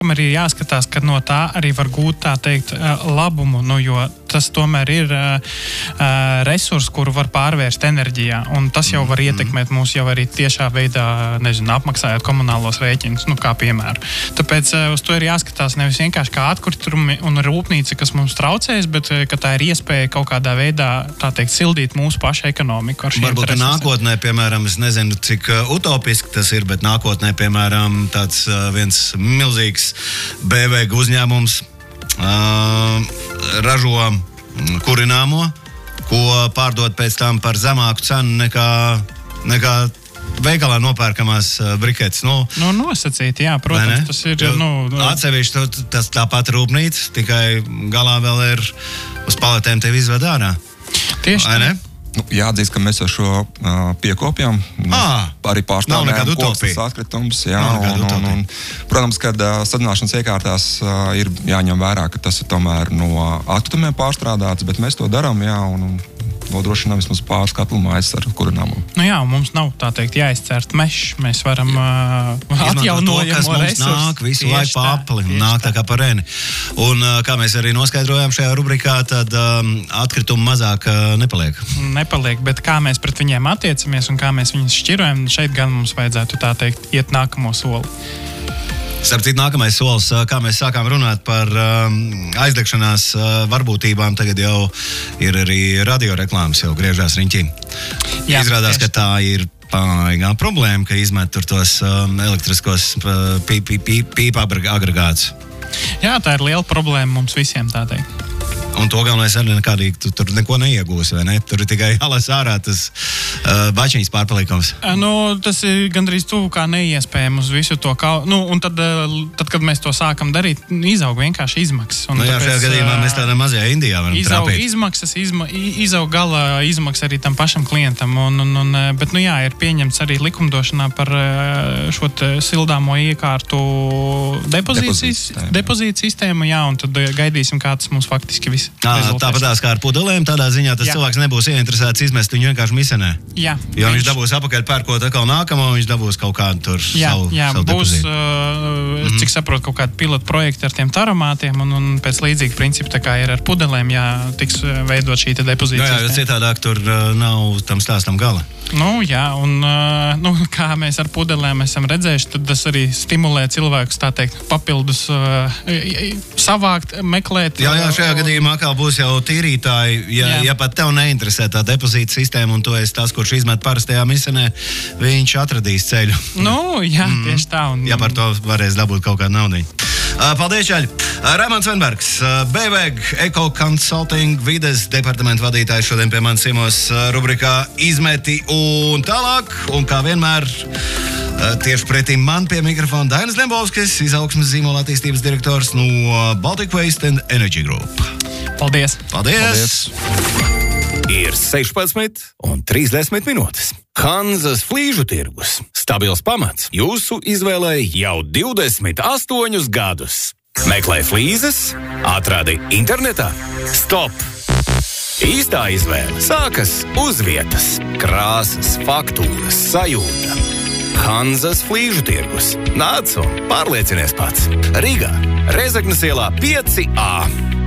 Arī jāskatās, ka no tā arī var gūt, tā teikt, labumu, jo tas tomēr ir resurs, kuru var pārvērst enerģijā, un tas jau var ietekmēt mūs jau arī tiešā veidā, apmaksājot komunālos rēķinus, kā piemēru. Tāpēc uz to ir jāskatās nevis vienkārši kā atkritumi un rūpnīca, kas mums traucēs, bet ka tā ir iespēja kaut kādā veidā, tā teikt, sildīt mūsu pašu ekonomiku. Varbūt nākotnē, piemēram, es nezinu, cik utopiski tas ir, bet nākotnē, piemēram, tāds viens milzīgs BVG uzņēmums ražo kurināmo, ko pārdod pēc tam par zemāku cenu nekā veikalā nopērkamās briketes. Nosacīti, jā, protams, tas ir... Atsevišķi tas tāpat rūpnīca, tikai galā vēl ir uz paletēm tevi izved ārā. Tieši tā. Jāatzīst, ka mēs ar šo piekopjām arī pārstāvējam koksnes atkritumus. Un, protams, kad sadedzināšanas iekārtās ir jāņem vērā, ka tas ir tomēr no atkritumiem pārstrādāts, bet mēs to darām, un nodrošinām vismaz pāris katlu mājas ar kurināmo. Mums nav, tā teikt, jāizcērt mešs. Mēs varam atjaunojamo resursu. Nāk visu laiku papli, nāk tā kā parēni. Un kā mēs arī noskaidrojām šajā rubrikā, tad atkritumu mazāk nepaliek, bet kā mēs pret viņiem attiecamies un kā mēs viņus šķirojam, šeit gan mums vajadzētu, tā teikt, iet nākamo soli. Starp citu, nākamais solis, kā mēs sākām runāt par aizdegšanās varbūtībām, tagad jau ir arī radioreklāmas, jau griežās riņķī. Izrādās, ka tā ir paigā problēma, ka izmet tur tos elektriskos pīpa agregātus. Jā, tā ir liela problēma mums visiem, tā teikt. Un to galvenais arī nekādīgi, tu tur neko neiegūsi, vai ne? Tur ir tikai jālas ārā tas bačiņas pārpalikums. Tas ir gandrīz tuvu kā neiespējami uz visu to un tad, kad mēs to sākam darīt, izaug vienkārši izmaksas. Šajā gadījumā mēs tādā mazajā Indijā varam trāpīt. Izmaksas, izaug gala izmaksas arī tam pašam klientam. Bet, ir pieņemts arī likumdošanā par šo sildāmo iekārtu depozītu sistēmu, un tad gaidīsim, kā tas mums faktiski viss. Tāpatās kā ar pudelēm, tādā ziņā tas cilvēks nebūs ieinteresēts izmest viņu vienkārši misenē. Jo viņš dabūs apakaļ pērkot atkal nākamo, viņš dabūs kaut kādu tur savu depozītu. Būs, cik saprotu, kaut kādi pilotu projekti ar tiem taromātiem, un pēc līdzīga principa, tā kā ir ar pudelēm, tiks veidot šī depozīta sistēma. Jo citādāk tur nav tam stāstam gala. Kā mēs ar pudelēm esam redzējuši, tad tas arī stimulē cilvēkus, tā teikt, papildus savākt, meklēt. Šajā gadījumā atkal būs jau tīrītāji, ja pat tev neinteresē tā depozīta sistēma, un tu esi tas, kurš izmet parastajā misenē, viņš atradīs ceļu. Tieši tā. Ja par to varēs dabūt kaut kādu naudiņu. Paldies, Čaļ! Raimonds Venbergs, BVG Eco Consulting vides departamenta vadītājs šodien pie manis ciemos rubrikā Izmeti un tālāk. Un kā vienmēr tieši pretī man pie mikrofona Dainis Dembovskis, izaugsmes zīmola attīstības direktors no Baltic Waste and Energy Group. Paldies! Paldies! Ir 16:30 minūtes. Hanzas flīžu tirgus. Stabils pamats jūsu izvēlei jau 28 gadus. Meklē flīzes, atradi internetā. Stop! Īstā izvēle sākas uz vietas. Krāsas, faktūras, sajūta. Hanzas flīžu tirgus. Nāc un pārliecinies pats. Rīgā, Rezeknes ielā 5A.